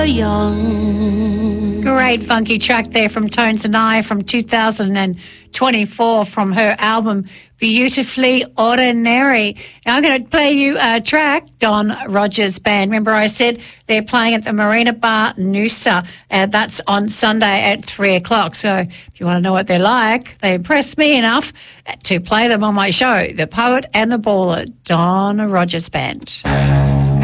Young. Great funky track there from Tones and I from 2024 from her album Beautifully Ordinary. Now I'm going to play you a track, Don Rogers Band. Remember I said they're playing at the Marina Bar Noosa. That's on Sunday at 3 o'clock. So if you want to know what they're like, they impressed me enough to play them on my show, The Poet and the Baller, Don Rogers Band.